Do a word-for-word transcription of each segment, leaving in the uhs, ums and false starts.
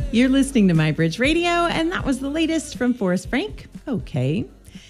You're listening to My Bridge Radio, and that was the latest from Forrest Frank. Okay.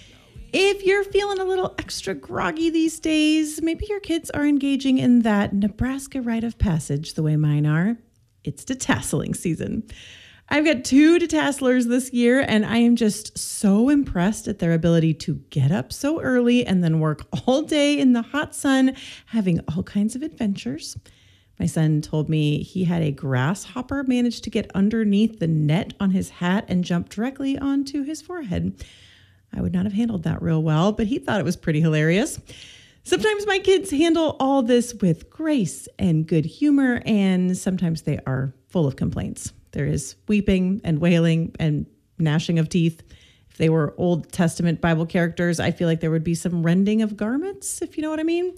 If you're feeling a little extra groggy these days, maybe your kids are engaging in that Nebraska rite of passage the way mine are. It's detasseling season. I've got two detasselers this year, and I am just so impressed at their ability to get up so early and then work all day in the hot sun, having all kinds of adventures. My son told me he had a grasshopper manage to get underneath the net on his hat and jump directly onto his forehead. I would not have handled that real well, but he thought it was pretty hilarious. Sometimes my kids handle all this with grace and good humor, and sometimes they are full of complaints. There is weeping and wailing and gnashing of teeth. If they were Old Testament Bible characters, I feel like there would be some rending of garments, if you know what I mean.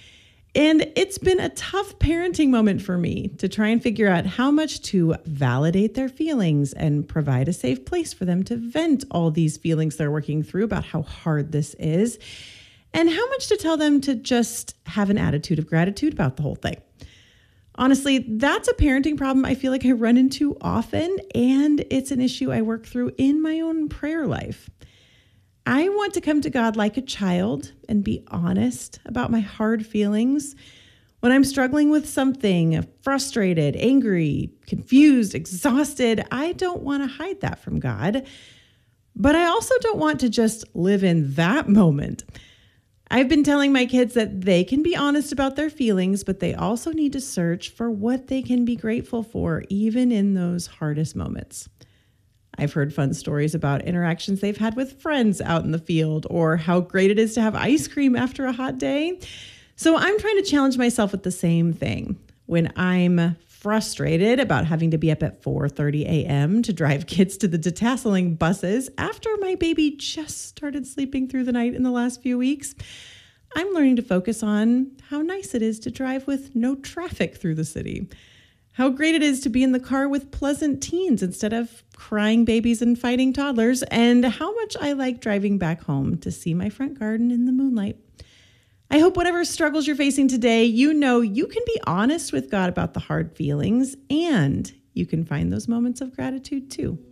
And it's been a tough parenting moment for me to try and figure out how much to validate their feelings and provide a safe place for them to vent all these feelings they're working through about how hard this is, and how much to tell them to just have an attitude of gratitude about the whole thing. Honestly, that's a parenting problem I feel like I run into often, and it's an issue I work through in my own prayer life. I want to come to God like a child and be honest about my hard feelings. When I'm struggling with something, frustrated, angry, confused, exhausted, I don't want to hide that from God. But I also don't want to just live in that moment. I've been telling my kids that they can be honest about their feelings, but they also need to search for what they can be grateful for, even in those hardest moments. I've heard fun stories about interactions they've had with friends out in the field, or how great it is to have ice cream after a hot day. So I'm trying to challenge myself with the same thing. When I'm frustrated about having to be up at four thirty a.m. to drive kids to the detasseling buses after my baby just started sleeping through the night in the last few weeks, I'm learning to focus on how nice it is to drive with no traffic through the city. How great it is to be in the car with pleasant teens instead of crying babies and fighting toddlers, and how much I like driving back home to see my front garden in the moonlight. I hope whatever struggles you're facing today, you know you can be honest with God about the hard feelings, and you can find those moments of gratitude too.